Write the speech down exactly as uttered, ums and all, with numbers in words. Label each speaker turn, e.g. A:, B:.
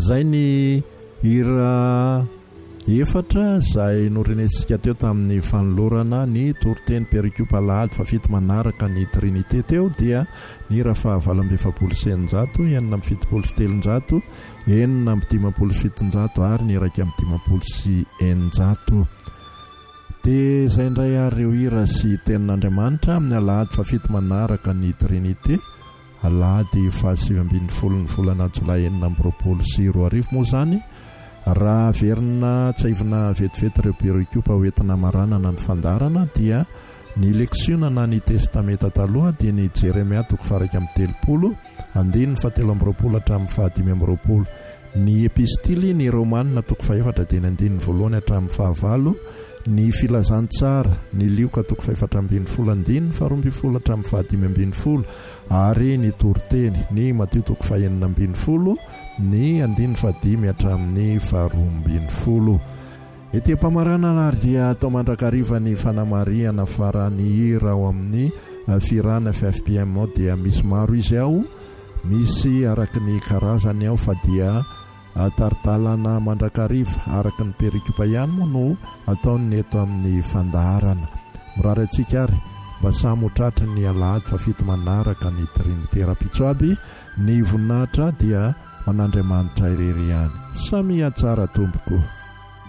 A: zay ny hira efatra zay norenesika teo tamin'ny fanolorana ny torteny pericupalady fa fito manaraka ny trinité teo dia ny hira fahavalo amby efapolo sy eninjato, enina amby fitopolo sy telonjato, enina amby dimampolo sy fitonjato ary ny iraika amby dimampolo sy eninjato. Dia izay indray ary ireo hira sy tenin'Andriamanitra amin'ny alahady fa fito manaraka ny trinité, alahady fahasivy ambin'ny folo ny volana jolay enina amby roapolo sy roa arivo moa zany. Raha verina tsaivina vetivety ireo pericoupa hoentina maranana ny fandarana dia ny leksiona na ny testameta taloha dia ny Jeremia toko faraika amby telopolo, andiny fahatelo amby roapolo hatramin'ny fahadimy amby roapolo, ny epistily ny romanina toko faefatra dia ny andininy voalohany hatramin'ny fahavalo, ny filazantsara ny lioka toko faefatra ambin'ny folo andiny faharoa ambin'ny folo hatramin'ny fahadimy ambin'ny folo, ary ny torteny ny Mateo toko fahaenina ambin'ny folo, ny andiny fahadimy hatramin'ny faharoa ambin'ny folo. Ety am-pamaranana ary dia atao mandrakariva ny fanamariana farany hira ao amin'ny firana F F P M ao dia misy maro izy ao, misy araky ny karazany ao fa dia tartalana mandrakariva araky ny pericoupa ihany moa no ataony eto amin'ny fandaharana. Mirary antsika ary mba samotratra ny alahady fa fito manaraka ny trinité rapitsoaby, ny voninahitra dia man'Andriamanitra irery ihany. Samy atsara tomboko.